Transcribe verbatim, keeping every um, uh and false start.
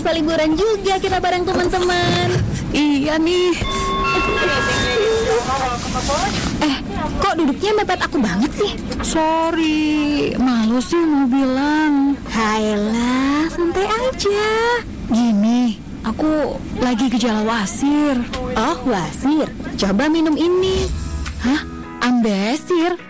bisa liburan juga kita bareng teman-teman. Iya nih. Eh, kok duduknya mepet aku banget sih? Sorry, malu sih mau bilang. Hayalah, santai aja. Gini, aku lagi gejala wasir. Oh, wasir. Coba minum ini. Hah? Ambesir?